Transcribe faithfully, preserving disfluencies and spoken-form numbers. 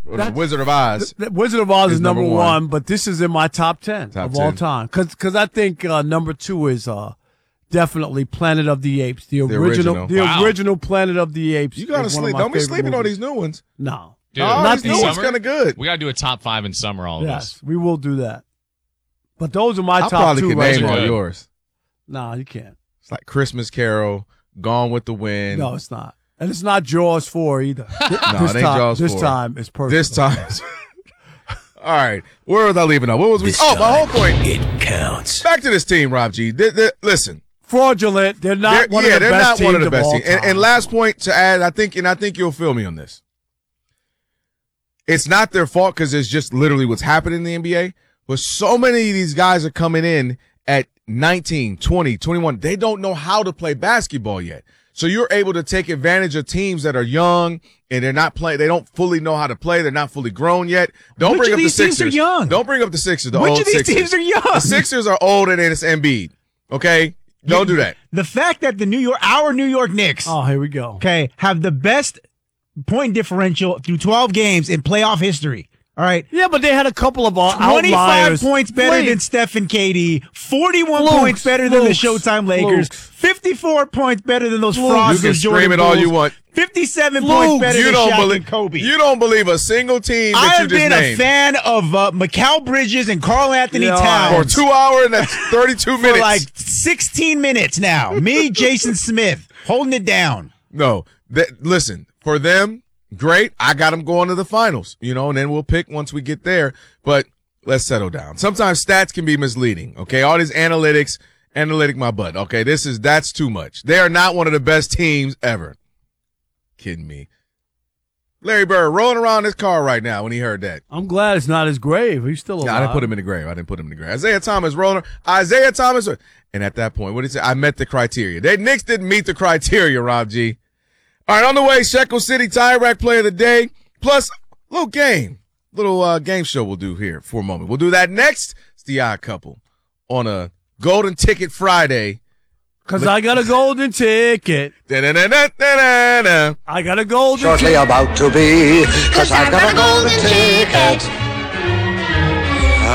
or the Wizard of Oz. The, the Wizard of Oz is, is number, number one. one, but this is in my top ten top of ten. all time. Because because I think uh, number two is uh, definitely Planet of the Apes, the original, original. the Wow. original Planet of the Apes. You gotta is one of sleep. my Don't be favorite sleeping on movies. these new ones. No, Dude, Oh, not these the new ones summer, kind of good. We got to do a top five in summer, all of yes, us. we will do that. But those are my I top probably two could right name now. all good. yours. No, you can't. It's like Christmas Carol, Gone with the Wind. No, it's not. And it's not Jaws four either. Th- No, this it ain't time, Jaws This four. time it's perfect. This time. All right. Where was I leaving off? What was we? This Oh, my whole time, point. It counts. Back to this team, Rob G. Th- th- listen. fraudulent. They're not They're- one yeah, of the they're best not one of teams the best all teams. And, time. and last point to add, I think, and I think you'll feel me on this. It's not their fault because it's just literally what's happening in the N B A. But so many of these guys are coming in at nineteen, twenty, twenty-one. They don't know how to play basketball yet. So you're able to take advantage of teams that are young and they're not playing. They don't fully know how to play. They're not fully grown yet. Don't Which bring of up the these teams Sixers. are young? Don't bring up the Sixers. The Which old of these Sixers. teams are young? The Sixers are older than it's Embiid. Okay, don't do that. The fact that the New York, our New York Knicks, Oh, here we go. okay, have the best point differential through twelve games in playoff history. All right. Yeah, but they had a couple of uh, twenty-five outliers. points better Wait. than Steph and K D, forty-one Flukes, points better than the flukes, Showtime Lakers, flukes. fifty-four points better than those Flukes. frauds. You can those Jordan scream it all Bulls, you want. fifty-seven Flukes. points better You than don't Shaq believe and Kobe. You don't believe a single team that I you have just been named. a fan of uh, Mikal Bridges and Carl Anthony Yeah. Towns For two hours and that's thirty-two for minutes. like sixteen minutes now. Me, Jason Smith, holding it down. No, th- listen, for them, great. I got them going to the finals, you know, and then we'll pick once we get there. But let's settle down. Sometimes stats can be misleading, okay? All these analytics, analytic my butt, okay? This is, that's too much. They are not one of the best teams ever. Kidding me. Larry Bird rolling around his car right now when he heard that. I'm glad it's not his grave. He's still alive. No, I didn't put him in the grave. I didn't put him in the grave. Isaiah Thomas rolling. Isaiah Thomas. And at that point, what did he say? I met the criteria. They Knicks didn't meet the criteria, Rob G. All right, on the way, Shekel City Tire Rack Play of the Day. Plus, a little game. Little uh, game show we'll do here for a moment. We'll do that next. It's the Odd Couple on a Golden Ticket Friday. Because I got a golden ticket. Da-da-da-da-da-da. I got a golden Shortly ticket. about to be, cause I've got a golden ticket.